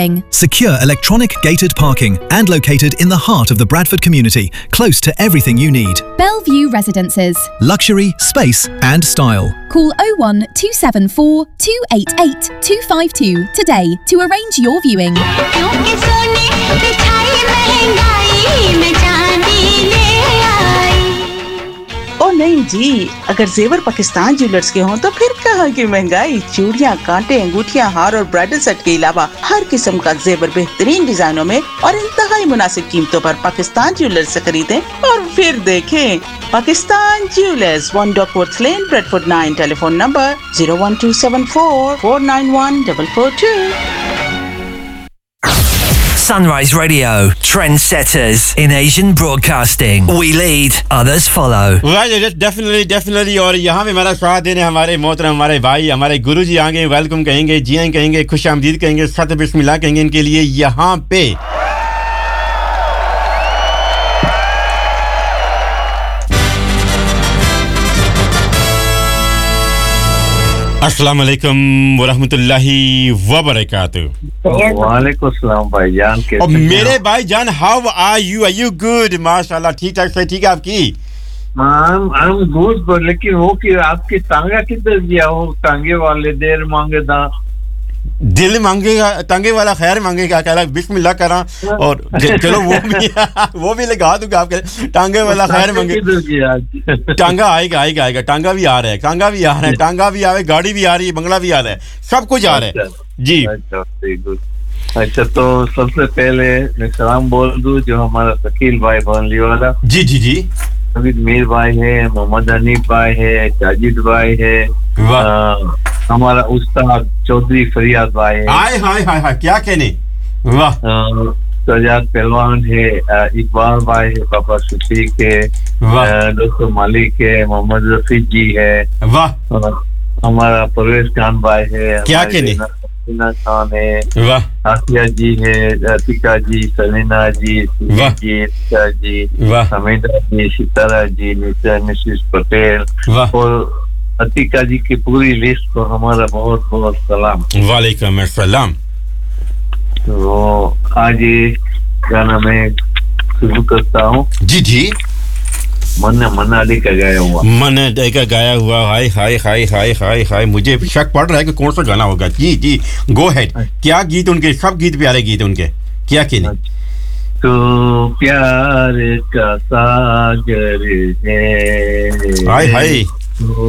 parking. Secure electronic gated parking and located in the heart of the Bradford community, close to everything you need. Bellevue Residences. Luxury, space and style. Call 01274 288 252 today to arrange your viewing. ओ नहीं जी, अगर जेवर Pakistan jewellers के हों तो फिर कहाँ की महंगाई। चूड़ियाँ, कांटे, अंगूठियाँ, हार और ब्राइडल सेट के अलावा हर किस्म का जेवर बेहतरीन डिजाइनों में और इंतहाई मुनासिब कीमतों पर पाकिस्तान ज्वेलर्स से खरीदें और फिर देखें। Pakistan jewellers, 1 Duckworth Lane, Bradford 9, telephone number 01274 491 442। Sunrise Radio, trendsetters in Asian broadcasting. We lead, others follow. Well, definitely और यहाँ पे हमारा स्वागत देने हमारे मोहतरम हमारे भाई हमारे गुरुजी आएंगे, वेलकम कहेंगे, जी आएं कहेंगे, खुशामदीद कहेंगे, सत बिस्मिल्लाह कहेंगे इनके लिए यहाँ पे। अस्सलाम वालेकुम वरहमतुल्लाहि वबरकातुहू। वालेकुम सलाम भाईजान, कैसे और मेरे भाईजान, हाउ आर यू गुड? माशाल्लाह, ठीक ठाक से ठीक है आपकी? I'm good, but लेकिन वो कि आपकी टांगा किधर गया? वो टांगे वाले देर मांगेदा, दिल मांगेगा, टांगे वाला खैर मांगेगा, कह रहा बिस्मिल्लाह करा और चलो वो भी लगा दूंगा आपके। टांगे वाला खैर मांगे, टांगा आएगा, टांगा भी आ रहा है, टांगा भी आ रहा है, गाड़ी भी आ रही है, बंगला भी आ रहा है, सब कुछ आ रहा है जी। अच्छा, तो सबसे पहले मैं सलाम बोल दूं जो हमारा शकील भाई बनली वाला, जी अमित मीर भाई है, मोहम्मद हनीफ भाई है, जाजिद भाई है, हमारा उस्ताद चौधरी फरियाद भाई है, हाय क्या कहने, वाह, सजाद पहलवान है, इकबाल भाई है, पापा शफीक है, डॉक्टर मालिक है, मोहम्मद रफी जी है, वाह, हमारा परवेज खान भाई है, क्या कहने, खान है, वाह, आसिया जी है, अतिका जी, सलीना जी, जी, हमीदा जी, सितारा जी, मिसेस पटेल और अतिका जी की पूरी लिस्ट को हमारा बहुत बहुत सलाम। वालेकुम अस्सलाम। तो आज ये गाना मैं शुरू करता हूँ। जी मन्ना डे का गाया हुआ हाय मुझे शक पड़ रहा है कि कौन सा गाना होगा। जी गो हेड। क्या गीत उनके, सब गीत प्यारे गीत उनके, क्या कहने। तो प्यार का सागर है, हाय